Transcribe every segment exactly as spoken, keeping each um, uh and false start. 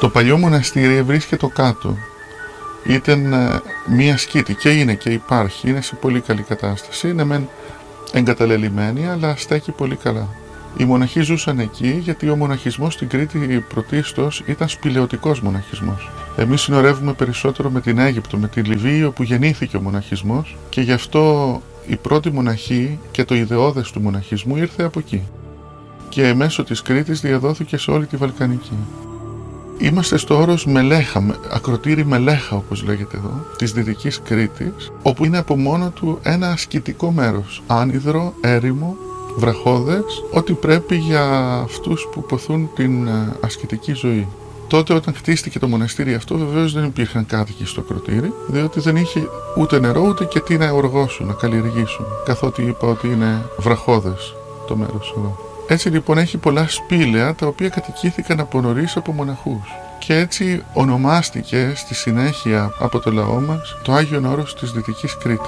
Το παλιό μοναστήρι βρίσκεται κάτω. Ήταν μία σκήτη και είναι και υπάρχει, είναι σε πολύ καλή κατάσταση, είναι μεν εγκαταλελειμμένη αλλά στέκει πολύ καλά. Οι μοναχοί ζούσαν εκεί γιατί ο μοναχισμός στην Κρήτη πρωτίστως ήταν σπηλαιωτικός μοναχισμός. Εμείς συνορεύουμε περισσότερο με την Αίγυπτο, με τη Λιβύη όπου γεννήθηκε ο μοναχισμός και γι' αυτό η πρώτη μοναχή και το ιδεώδες του μοναχισμού ήρθε από εκεί και μέσω της Κρήτης διαδόθηκε σε όλη τη Βαλκανική. Είμαστε στο όρος Μελέχα, ακροτήρι Μελέχα όπως λέγεται εδώ, της Δυτικής Κρήτης, όπου είναι από μόνο του ένα ασκητικό μέρος, άνυδρο, έρημο, βραχώδες, ό,τι πρέπει για αυτούς που ποθούν την ασκητική ζωή. Τότε όταν χτίστηκε το μοναστήρι αυτό βεβαίως δεν υπήρχαν κάτοικοι στο ακροτήρι, διότι δεν είχε ούτε νερό ούτε και τι να οργώσουν, να καλλιεργήσουν, καθότι είπα ότι είναι βραχώδες το μέρος εδώ. Έτσι λοιπόν έχει πολλά σπήλαια τα οποία κατοικήθηκαν από νωρίς από μοναχούς και έτσι ονομάστηκε στη συνέχεια από το λαό μας το Άγιον Όρος της Δυτικής Κρήτης.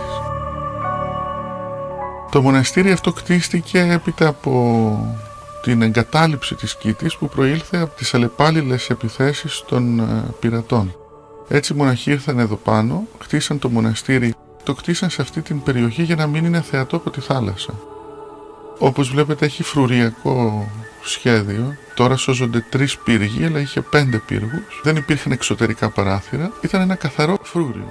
Το μοναστήρι αυτό κτίστηκε έπειτα από την εγκατάλειψη της Κήτης που προήλθε από τις αλλεπάλληλες επιθέσεις των πειρατών. Έτσι οι μοναχοί ήρθαν εδώ πάνω, κτίσαν το μοναστήρι, το κτίσαν σε αυτή την περιοχή για να μην είναι θεατό από τη θάλασσα. Όπως βλέπετε έχει φρουριακό σχέδιο, τώρα σώζονται τρεις πύργοι αλλά είχε πέντε πύργους, δεν υπήρχαν εξωτερικά παράθυρα, ήταν ένα καθαρό φρούριο.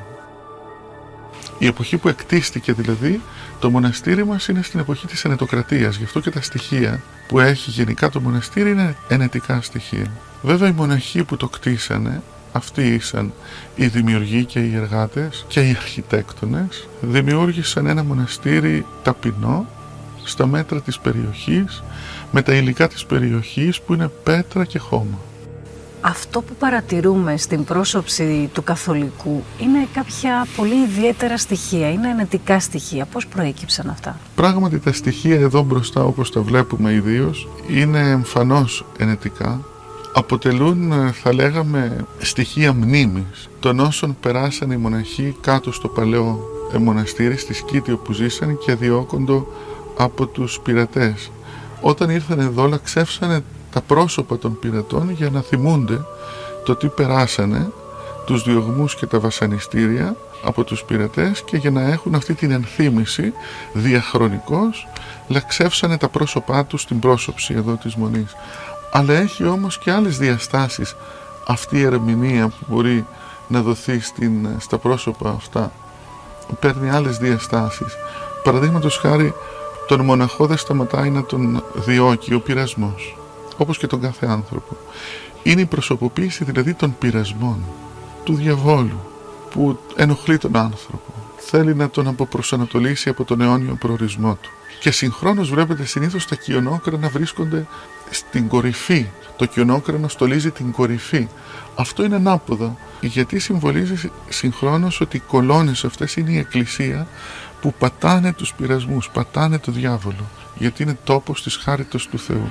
Η εποχή που εκτίστηκε δηλαδή το μοναστήρι μας είναι στην εποχή της ενετοκρατίας, γι' αυτό και τα στοιχεία που έχει γενικά το μοναστήρι είναι ενετικά στοιχεία. Βέβαια οι μοναχοί που το κτίσανε, αυτοί ήσαν οι δημιουργοί και οι εργάτες και οι αρχιτέκτονες, δημιούργησαν ένα μοναστήρι ταπεινό στα μέτρα της περιοχής, με τα υλικά της περιοχής που είναι πέτρα και χώμα. Αυτό που παρατηρούμε στην πρόσωψη του καθολικού είναι κάποια πολύ ιδιαίτερα στοιχεία, είναι ενετικά στοιχεία. Πώς προέκυψαν αυτά? Πράγματι τα στοιχεία εδώ μπροστά όπως τα βλέπουμε ιδίως είναι εμφανώς ενετικά. Αποτελούν, θα λέγαμε, στοιχεία μνήμης των όσων περάσαν οι μοναχοί κάτω στο παλαιό μοναστήρι, στη Σκήτη όπου ζήσαν και διώκοντο από τους πειρατές. Όταν ήρθαν εδώ ξεύσανε τα πρόσωπα των πειρατών για να θυμούνται το τι περάσανε, τους διωγμούς και τα βασανιστήρια από τους πειρατές και για να έχουν αυτή την ενθύμηση διαχρονικώς λαξεύσανε τα πρόσωπά τους στην πρόσωψη εδώ της Μονής. Αλλά έχει όμως και άλλες διαστάσεις αυτή η ερμηνεία που μπορεί να δοθεί στην, στα πρόσωπα αυτά. Παίρνει άλλες διαστάσεις. Παραδείγματος χάρη, τον μοναχό δεν σταματάει να τον διώκει ο πειρασμός, όπως και τον κάθε άνθρωπο. Είναι η προσωποποίηση δηλαδή των πειρασμών, του διαβόλου, που ενοχλεί τον άνθρωπο. Θέλει να τον αποπροσανατολίσει από τον αιώνιο προορισμό του. Και συγχρόνως βλέπετε συνήθως τα κοιονόκρανα βρίσκονται στην κορυφή. Το κοιονόκρανο στολίζει την κορυφή. Αυτό είναι ανάποδα, γιατί συμβολίζει συγχρόνως ότι οι κολόνες αυτές είναι η εκκλησία που πατάνε τους πειρασμούς, πατάνε το διάβολο, γιατί είναι τόπος της χάριτος του Θεού.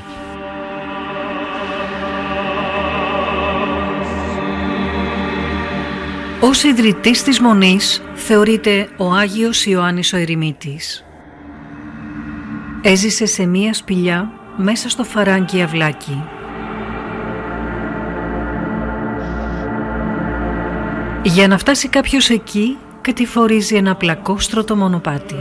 Ως ιδρυτής της Μονής θεωρείται ο Άγιος Ιωάννης ο Ερημίτης. Έζησε σε μία σπηλιά μέσα στο Φαράγγι Αυλάκι. Για να φτάσει κάποιος εκεί, κατηφορίζει ένα πλακόστρωτο μονοπάτι.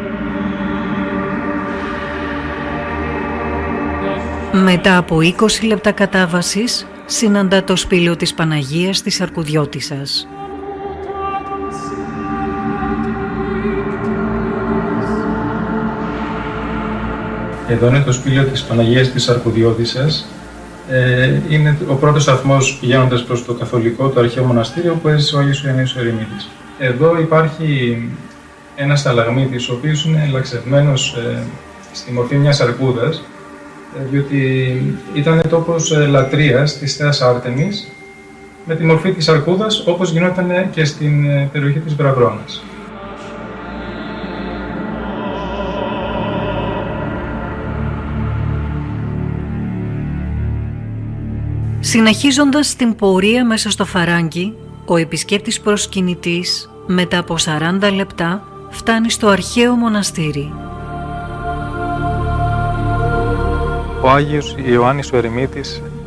Μετά από είκοσι λεπτά κατάβασης, συναντά το σπήλαιο της Παναγίας της Αρκουδιώτισσας. Εδώ είναι το σπήλαιο της Παναγίας της Αρκουδιώτισσας. Ε, είναι ο πρώτος σταθμός πηγαίνοντας προς το καθολικό, το αρχαίο μοναστήριο, που έζησε ο Άγιος Ιωάννης ο Ερημίτης. Εδώ υπάρχει ένας σταλαγμίτης, ο οποίος είναι λαξευμένος ε, στη μορφή μιας αρκούδας, ε, διότι ήταν τόπος ε, λατρείας της θεάς Άρτεμις, με τη μορφή της αρκούδας, όπως γινόταν και στην ε, περιοχή της Βραβρώνας. Συνεχίζοντας την πορεία μέσα στο Φαράγγι, ο επισκέπτης προσκυνητής μετά από σαράντα λεπτά φτάνει στο αρχαίο μοναστήρι. Ο Άγιος Ιωάννης ο Ερημίτης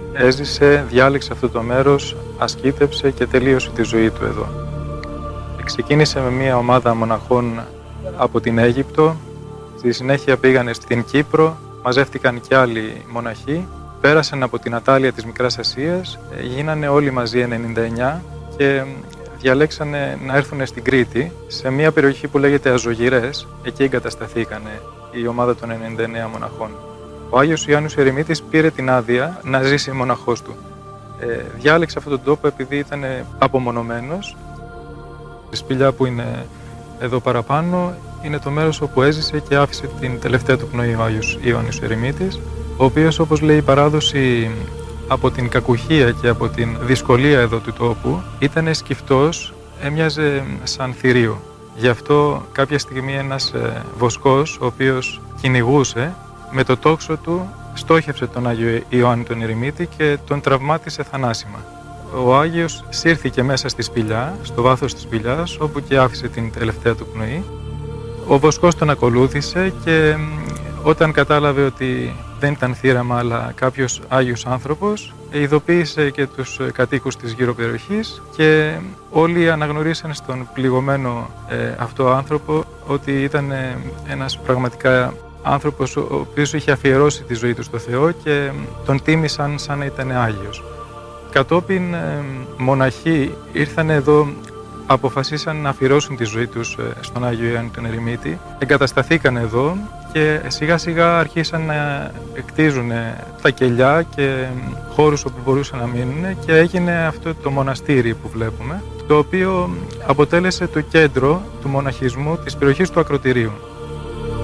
έζησε, διάλεξε αυτό το μέρος, ασκήτεψε και τελείωσε τη ζωή του εδώ. Ξεκίνησε με μια ομάδα μοναχών από την Αίγυπτο, στη συνέχεια πήγανε στην Κύπρο, μαζεύτηκαν και άλλοι μοναχοί, πέρασαν από την Ατάλεια της Μικράς Ασίας, γίνανε όλοι μαζί ενενήντα εννιά και διαλέξανε να έρθουν στην Κρήτη, σε μια περιοχή που λέγεται Αζωγυρές. Εκεί εγκατασταθήκανε η ομάδα των ενενήντα εννέα μοναχών. Ο Άγιος Ιωάννης Ερημίτης πήρε την άδεια να ζήσει μοναχός του. Ε, διάλεξε αυτόν τον τόπο επειδή ήταν απομονωμένος. Η σπηλιά που είναι εδώ παραπάνω είναι το μέρος όπου έζησε και άφησε την τελευταία του πνοή ο Άγιος Ιωάννης Ερημίτης, ο οποίος, όπως λέει η παράδοση, από την κακουχία και από την δυσκολία εδώ του τόπου, ήταν σκυφτός, έμοιαζε σαν θηρίο. Γι' αυτό κάποια στιγμή ένας βοσκός, ο οποίος κυνηγούσε, με το τόξο του στόχευσε τον Άγιο Ιωάννη τον Ερημίτη και τον τραυμάτισε θανάσιμα. Ο Άγιος σύρθηκε μέσα στη σπηλιά, στο βάθος της σπηλιάς, όπου και άφησε την τελευταία του πνοή. Ο βοσκός τον ακολούθησε και όταν κατάλαβε ότι δεν ήταν θύραμα αλλά κάποιος Άγιος άνθρωπος, ειδοποίησε και τους κατοίκους της γύρω περιοχής και όλοι αναγνωρίσαν στον πληγωμένο ε, αυτό άνθρωπο ότι ήταν ε, ένας πραγματικά άνθρωπος ο οποίος είχε αφιερώσει τη ζωή του στο Θεό και τον τίμησαν σαν να ήταν Άγιος. Κατόπιν ε, μοναχοί ήρθαν εδώ, αποφασίσαν να αφιερώσουν τη ζωή τους στον Άγιο Ιωάννη τον Ερημίτη, εγκατασταθήκαν εδώ και σιγά σιγά αρχίσαν να κτίζουν τα κελιά και χώρους όπου μπορούσαν να μείνουν και έγινε αυτό το μοναστήρι που βλέπουμε, το οποίο αποτέλεσε το κέντρο του μοναχισμού της περιοχής του Ακρωτηρίου.